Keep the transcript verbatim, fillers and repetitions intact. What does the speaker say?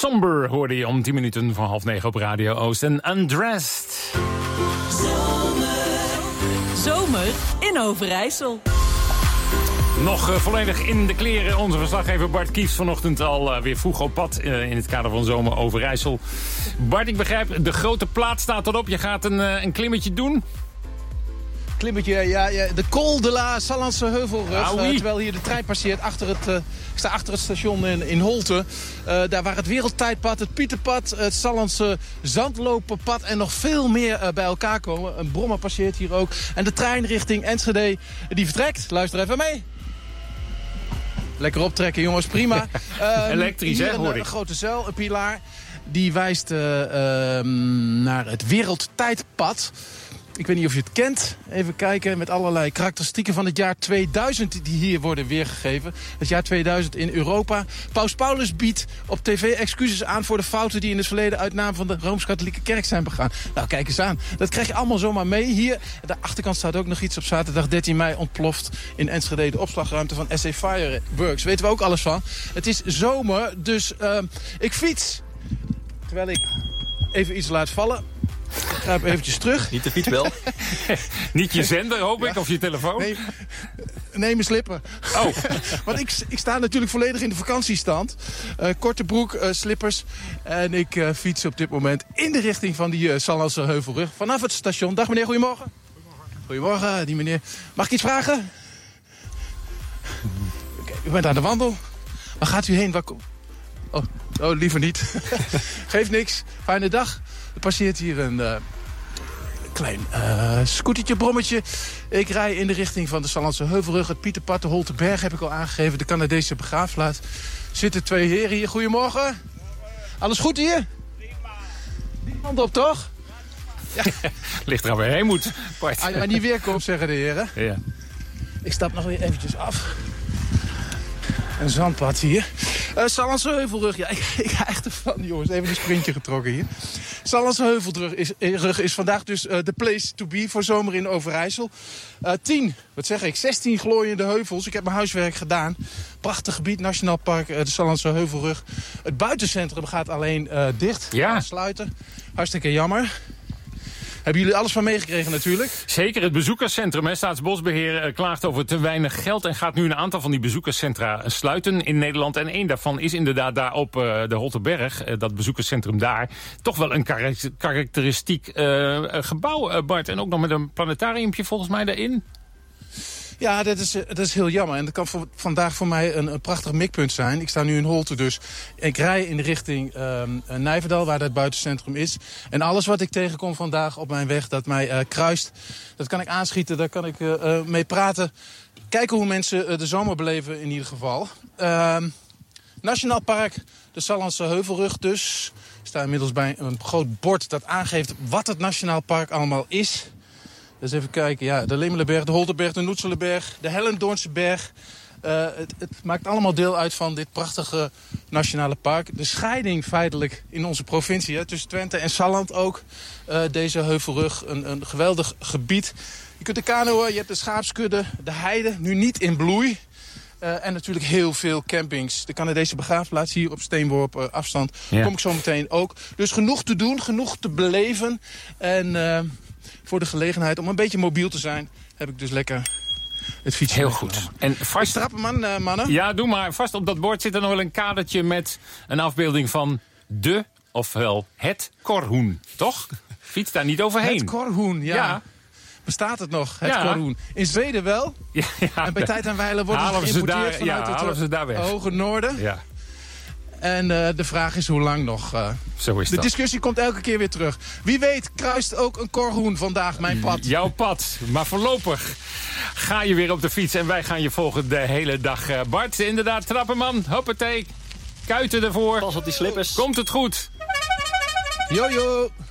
Somber hoorde je om tien minuten voor half negen op Radio Oost. En Undressed. Zomer. Zomer in Overijssel. Nog uh, volledig in de kleren. Onze verslaggever Bart Kieft vanochtend al uh, weer vroeg op pad uh, in het kader van Zomer Overijssel. Bart, ik begrijp, de grote plaat staat erop. Je gaat een, uh, een klimmetje doen. Klimmetje, ja, ja, de Col de la Sallandse Heuvelrug. Ah, oui. uh, terwijl hier de trein passeert. Achter het, uh, ik sta achter het station in, in Holte. Uh, daar waar het Wereldtijdpad, het Pieterpad, het Sallandse Zandloperpad en nog veel meer uh, bij elkaar komen. Een brommer passeert hier ook. En de trein richting Enschede, die vertrekt. Luister even mee. Lekker optrekken, jongens, prima. Um, Elektrisch, hè, hoor een, ik. een grote zuil, een pilaar. Die wijst uh, uh, naar het Wereldtijdpad. Ik weet niet of je het kent. Even kijken met allerlei karakteristieken van het jaar tweeduizend die hier worden weergegeven. Het jaar tweeduizend in Europa. Paus Paulus biedt op tv excuses aan voor de fouten die in het verleden uit naam van de Rooms-Katholieke Kerk zijn begaan. Nou, kijk eens aan. Dat krijg je allemaal zomaar mee. Hier, aan de achterkant staat ook nog iets. Op zaterdag dertien mei ontploft in Enschede de opslagruimte van S C Fireworks. Weten we ook alles van. Het is zomer, dus uh, ik fiets. Terwijl ik even iets laat vallen. Ik ga eventjes terug. Niet de fietsbel? Niet je zender, hoop ik, ja. Of je telefoon? Nee, nee mijn slipper. Oh. Want ik, ik sta natuurlijk volledig in de vakantiestand. Uh, korte broek, uh, slippers. En ik uh, fiets op dit moment in de richting van die uh, Sallandse Heuvelrug. Vanaf het station. Dag meneer, goedemorgen. Goedemorgen. Goedemorgen, die meneer. Mag ik iets vragen? Okay, u bent aan de wandel. Waar gaat u heen? Waar kom... oh, oh, liever niet. Geeft niks. Fijne dag. Er passeert hier een uh, klein uh, scootertje, brommetje. Ik rij in de richting van de Sallandse Heuvelrug. Het Pieterpad, de Holteberg heb ik al aangegeven. De Canadese begraafplaats. Zitten twee heren hier. Goedemorgen. Alles goed hier? Prima. Niemand op, toch? Ja. Ligt er aan waar heen moet. Als je niet weer komt, zeggen de heren. Ja. Ik stap nog weer eventjes af. Een zandpad hier. Uh, Sallandse Heuvelrug. Ja, ik, ik ga echt ervan, jongens. Even een sprintje getrokken hier. Sallandse Heuvelrug is, is vandaag dus uh, de place to be voor zomer in Overijssel. Uh, tien, wat zeg ik, zestien glooiende heuvels. Ik heb mijn huiswerk gedaan. Prachtig gebied, Nationaal Park, uh, de Sallandse Heuvelrug. Het buitencentrum gaat alleen uh, dicht. Ja. Sluiten. Hartstikke jammer. Hebben jullie alles van meegekregen natuurlijk? Zeker, het bezoekerscentrum. Hè. Staatsbosbeheer uh, klaagt over te weinig geld en gaat nu een aantal van die bezoekerscentra sluiten in Nederland. En één daarvan is inderdaad daar op uh, de Holteberg, uh, dat bezoekerscentrum daar. Toch wel een kar karakteristiek uh, gebouw, uh, Bart. En ook nog met een planetariumpje volgens mij daarin. Ja, dat is, dat is heel jammer. En dat kan voor, vandaag voor mij een, een prachtig mikpunt zijn. Ik sta nu in Holte dus. Ik rij in de richting um, Nijverdal, waar dat buitencentrum is. En alles wat ik tegenkom vandaag op mijn weg, dat mij uh, kruist, dat kan ik aanschieten, daar kan ik uh, uh, mee praten. Kijken hoe mensen uh, de zomer beleven in ieder geval. Uh, Nationaal Park, de Sallandse Heuvelrug dus. Ik sta inmiddels bij een groot bord dat aangeeft wat het Nationaal Park allemaal is. Dus even kijken, ja, de Limmelenberg, de Holterberg, de Noetselenberg, de Hellendoornse berg. Uh, het, het maakt allemaal deel uit van dit prachtige nationale park. De scheiding feitelijk in onze provincie, hè, tussen Twente en Salland ook. Uh, deze Heuvelrug, een, een geweldig gebied. Je kunt de kanoën, je hebt de schaapskudde, de heide, nu niet in bloei. Uh, en natuurlijk heel veel campings. De Canadese begraafplaats hier op steenworp uh, afstand. Ja. Kom ik zo meteen ook. Dus genoeg te doen, genoeg te beleven. En uh, voor de gelegenheid om een beetje mobiel te zijn, heb ik dus lekker het fietsje. Heel goed. En vast... Trappen, man, uh, mannen. Ja, doe maar. Vast op dat bord zit er nog wel een kadertje met een afbeelding van de, ofwel het korhoen. Toch? Fiets daar niet overheen. Het korhoen, ja. ja. Bestaat het nog, het ja. korhoen? In Zweden wel. Ja, ja. En bij tijd en wijle wordt het geïmporteerd daar, vanuit ja, het ze daar weg. hoge noorden. Ja. En uh, de vraag is hoe lang nog. Uh, Zo is de dat. discussie komt elke keer weer terug. Wie weet kruist ook een korhoen vandaag mijn pad. Jouw pad. Maar voorlopig ga je weer op de fiets en wij gaan je volgen de hele dag. Uh, Bart, inderdaad, trappenman. Hoppatee. Kuiten ervoor. Pas op die slippers. Komt het goed. Jojo.